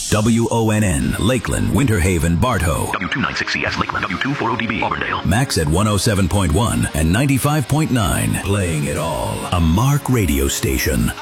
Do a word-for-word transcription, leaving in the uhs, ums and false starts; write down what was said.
W O N N, Lakeland, Winter Haven, Bartow. W two ninety-six C S, Lakeland. W two forty D B, Auburndale. Max at one oh seven point one and ninety-five point nine. Playing it all. A Mark radio station.